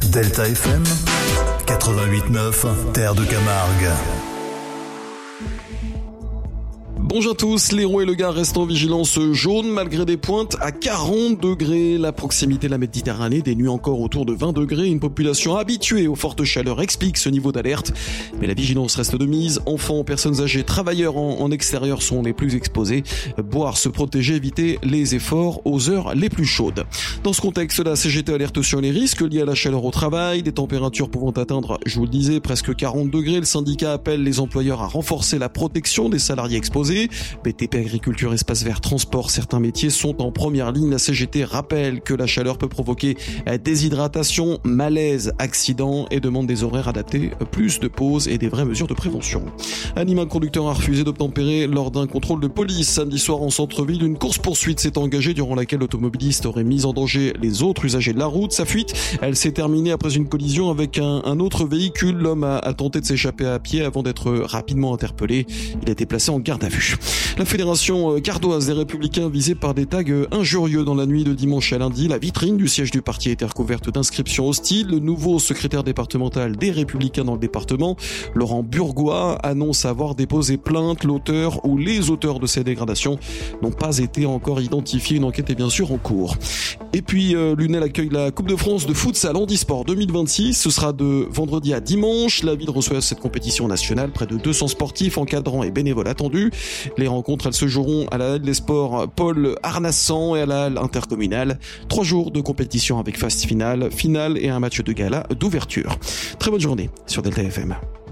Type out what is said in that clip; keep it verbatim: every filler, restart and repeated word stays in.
Delta F M quatre-vingt-huit neuf, Terre de Camargue. Bonjour à tous, l'Hérault et le Gard restent en vigilance jaune malgré des pointes à quarante degrés. La proximité de la Méditerranée, des nuits encore autour de vingt degrés. Une population habituée aux fortes chaleurs explique ce niveau d'alerte. Mais la vigilance reste de mise. Enfants, personnes âgées, travailleurs en, en extérieur sont les plus exposés. Boire, se protéger, éviter les efforts aux heures les plus chaudes. Dans ce contexte, la C G T alerte sur les risques liés à la chaleur au travail, des températures pouvant atteindre, je vous le disais, presque quarante degrés. Le syndicat appelle les employeurs à renforcer la protection des salariés exposés. B T P, agriculture, espace vert, transport, certains métiers sont en première ligne. La C G T rappelle que la chaleur peut provoquer déshydratation, malaise, accident et demande des horaires adaptés, plus de pauses et des vraies mesures de prévention. À Nîmes, un conducteur a refusé d'obtempérer lors d'un contrôle de police. Samedi soir en centre-ville, une course-poursuite s'est engagée durant laquelle l'automobiliste aurait mis en danger les autres usagers de la route. Sa fuite, elle s'est terminée après une collision avec un, un autre véhicule. L'homme a, a tenté de s'échapper à pied avant d'être rapidement interpellé. Il a été placé en garde à vue. La fédération gardoise des Républicains visée par des tags injurieux dans la nuit de dimanche à lundi. La vitrine du siège du parti a été recouverte d'inscriptions hostiles. Le nouveau secrétaire départemental des Républicains dans le département, Laurent Burgois, annonce avoir déposé plainte. L'auteur ou les auteurs de ces dégradations n'ont pas été encore identifiés. Une enquête est bien sûr en cours. Et puis, euh, Lunel accueille la Coupe de France de futsal handisport deux mille vingt-six. Ce sera de vendredi à dimanche. La ville reçoit cette compétition nationale. Près de deux cents sportifs, encadrants et bénévoles attendus. Les rencontres, elles se joueront à la Halle des Sports Paul Arnassan et à la Halle intercommunale. Trois jours de compétition avec phase finale, finale et un match de gala d'ouverture. Très bonne journée sur Delta F M.